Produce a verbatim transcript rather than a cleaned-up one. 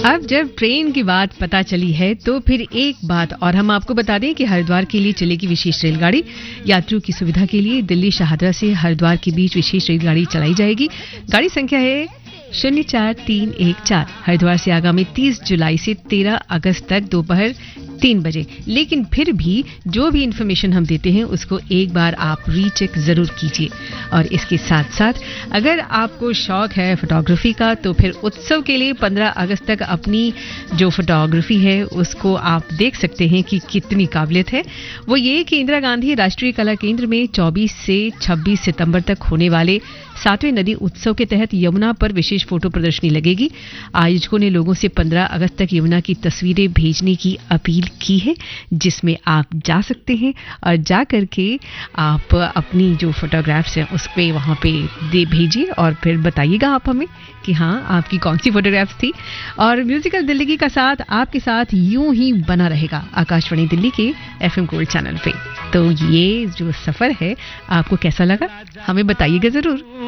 अब जब ट्रेन की बात पता चली है तो फिर एक बात और हम आपको बता दें कि हरिद्वार के लिए चलेगी विशेष रेलगाड़ी। यात्रियों की सुविधा के लिए दिल्ली शाहदरा से हरिद्वार के बीच विशेष रेलगाड़ी चलाई जाएगी। गाड़ी संख्या है शून्य चार तीन एक चार। हरिद्वार से आगामी तीस जुलाई से तेरह अगस्त तक दोपहर तीन बजे। लेकिन फिर भी जो भी इंफॉर्मेशन हम देते हैं उसको एक बार आप रीचेक जरूर कीजिए। और इसके साथ साथ अगर आपको शौक है फोटोग्राफी का तो फिर उत्सव के लिए पंद्रह अगस्त तक अपनी जो फोटोग्राफी है उसको आप देख सकते हैं कि कितनी काबिलियत है। वो ये कि इंदिरा गांधी राष्ट्रीय कला केंद्र में चौबीस से छब्बीस सितंबर तक होने वाले सातवें नदी उत्सव के तहत यमुना पर विशेष फोटो प्रदर्शनी लगेगी। आयोजकों ने लोगों से पंद्रह अगस्त तक यमुना की तस्वीरें भेजने की अपील की है, जिसमें आप जा सकते हैं और जा करके आप अपनी जो फोटोग्राफ्स हैं उस पे वहाँ पे दे भेजिए और फिर बताइएगा आप हमें कि हाँ आपकी कौन सी फोटोग्राफ्स थी। और म्यूजिकल दिल्ली का साथ आपके साथ यूं ही बना रहेगा आकाशवाणी दिल्ली के एफएम गोल्ड चैनल पे। तो ये जो सफर है आपको कैसा लगा हमें बताइएगा जरूर।